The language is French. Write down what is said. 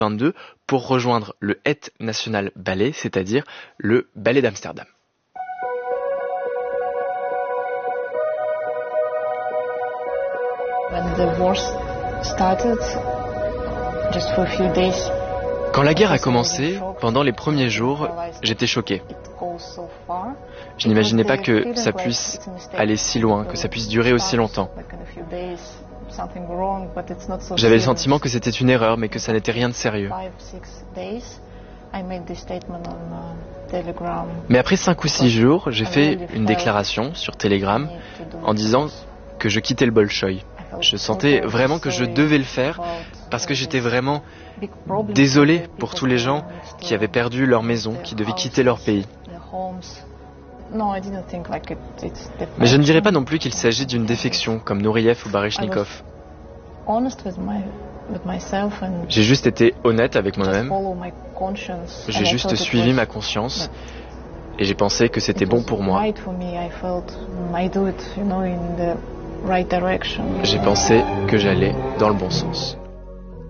22 pour rejoindre le Het National Ballet, c'est-à-dire le ballet d'Amsterdam. Quand la guerre a commencé, pendant les premiers jours, j'étais choqué. Je n'imaginais pas que ça puisse aller si loin, que ça puisse durer aussi longtemps. J'avais le sentiment que c'était une erreur, mais que ça n'était rien de sérieux. Mais après 5 ou 6 jours, j'ai fait une déclaration sur Telegram en disant que je quittais le Bolchoï. Je sentais vraiment que je devais le faire parce que j'étais vraiment désolé pour tous les gens qui avaient perdu leur maison, qui devaient quitter leur pays. Mais je ne dirais pas non plus qu'il s'agit d'une défection comme Nouriev ou Baryshnikov. J'ai juste été honnête avec moi-même. J'ai juste suivi ma conscience et j'ai pensé que c'était bon pour moi. J'ai pensé que j'allais dans le bon sens.